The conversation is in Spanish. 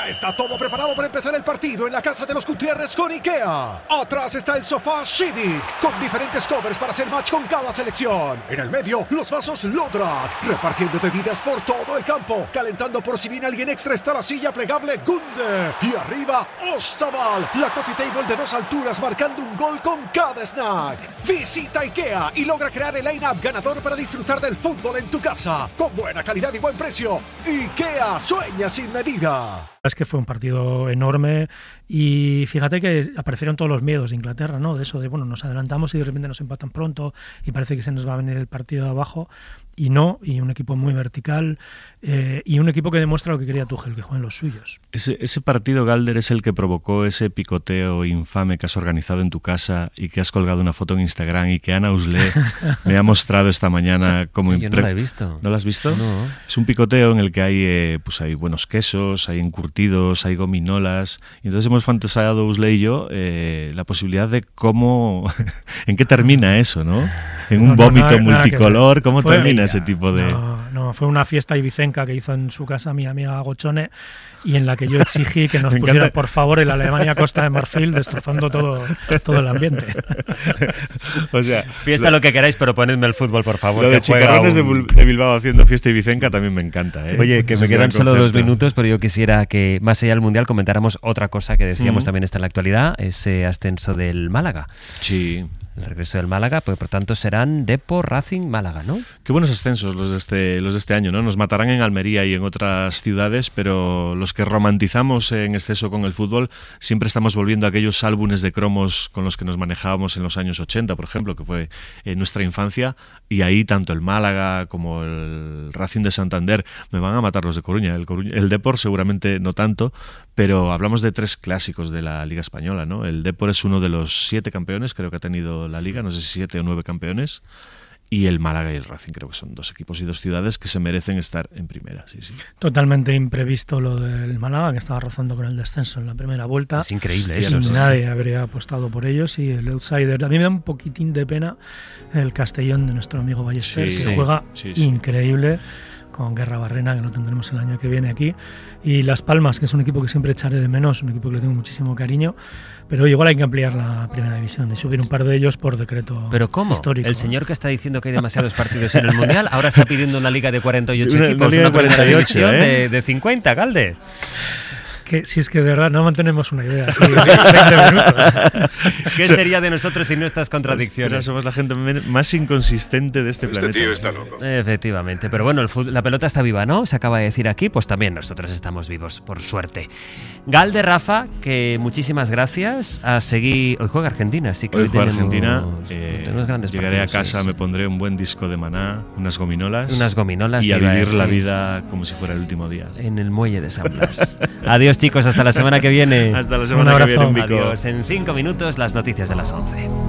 Ya está todo preparado para empezar el partido en la casa de los Gutiérrez con IKEA. Atrás está el sofá Civic, con diferentes covers para hacer match con cada selección. En el medio, los vasos Lodrat, repartiendo bebidas por todo el campo. Calentando por si viene alguien extra está la silla plegable Gunde. Y arriba, Ostaval, la coffee table de 2 alturas marcando un gol con cada snack. Visita IKEA y logra crear el line-up ganador para disfrutar del fútbol en tu casa. Con buena calidad y buen precio. IKEA, sueña sin medida. Es que fue un partido enorme y fíjate que aparecieron todos los miedos de Inglaterra, ¿no? De eso de, bueno, nos adelantamos y de repente nos empatan pronto y parece que se nos va a venir el partido de abajo. Y no, y un equipo muy vertical y un equipo que demuestra lo que quería Tuchel, que jueguen los suyos. Ese partido, Galder, es el que provocó ese picoteo infame que has organizado en tu casa y que has colgado una foto en Instagram y que Ana Uslé me ha mostrado esta mañana como... Yo no la he visto. ¿No la has visto? No. Es un picoteo en el que hay, hay buenos quesos, hay encurtidos, hay gominolas. Y entonces hemos fantaseado, Uslé y yo, la posibilidad de cómo... ¿En qué termina eso, no? En un vómito multicolor, ¿cómo termina ese tipo de...? No, fue una fiesta ibicenca que hizo en su casa mi amiga Gochone y en la que yo exigí que nos pusiera, por favor, el Alemania Costa de Marfil, destrozando todo el ambiente. O sea, fiesta lo que queráis, pero ponedme el fútbol, por favor. Lo de Chicarrones de Bilbao haciendo fiesta ibicenca también me encanta, ¿eh? Oye, que me quedan solo 2 minutos, pero yo quisiera que, más allá del Mundial, comentáramos otra cosa que decíamos también está en la actualidad, ese ascenso del Málaga. Sí. El regreso del Málaga, pues por tanto serán Depor, Racing, Málaga, ¿no? Qué buenos ascensos los de este año, ¿no? Nos matarán en Almería y en otras ciudades, pero los que romantizamos en exceso con el fútbol siempre estamos volviendo a aquellos álbumes de cromos con los que nos manejábamos en los años 80, por ejemplo, que fue nuestra infancia, y ahí tanto el Málaga como el Racing de Santander me van a matar los de Coruña. El Depor seguramente no tanto, pero hablamos de 3 clásicos de la Liga Española, ¿no? El Depor es uno de los 7 campeones, creo que ha tenido la Liga, no sé si 7 o 9 campeones, y el Málaga y el Racing creo que son 2 equipos y 2 ciudades que se merecen estar en primera. Sí. Totalmente imprevisto lo del Málaga, que estaba rozando con el descenso en la primera vuelta. Es increíble eso. eso. Nadie habría apostado por ellos y el outsider. A mí me da un poquitín de pena el Castellón de nuestro amigo Ballester, que juega increíble, con Guerra Barrena, que lo tendremos el año que viene aquí, y Las Palmas, que es un equipo que siempre echaré de menos, un equipo que le tengo muchísimo cariño, pero igual hay que ampliar la primera división y subir un par de ellos por decreto. ¿Pero cómo? Histórico. El señor que está diciendo que hay demasiados partidos en el Mundial ahora está pidiendo una liga de 48 equipos, una liga de 48, primera división de 50, Galde. Que si es que de verdad no mantenemos una idea. 20 minutos. ¿Qué sería de nosotros sin nuestras contradicciones? Pero somos la gente más inconsistente de este planeta. Tío está loco. Efectivamente, pero bueno, la pelota está viva, ¿no? Se acaba de decir aquí, pues también nosotros estamos vivos, por suerte. Galde, Rafa, que muchísimas gracias. A seguir. Hoy juega Argentina, así que hoy juega Argentina. Tenemos grandes llegaré partidos, a casa, me pondré un buen disco de Maná, unas gominolas y a vivir la vida como si fuera el último día. En el muelle de San Blas. Adiós, chicos, hasta la semana que viene. Hasta la semana que viene, Vico. Adiós. En 5 minutos, las noticias de las 11.